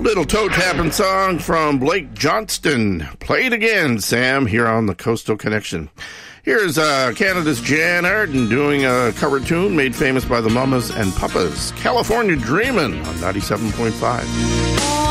Little toe-tapping song from Blake Johnston. Play it again, Sam, here on the Coastal Connection. Here's Canada's Jan Arden doing a cover tune made famous by the Mamas and Papas, California Dreamin' on 97.5.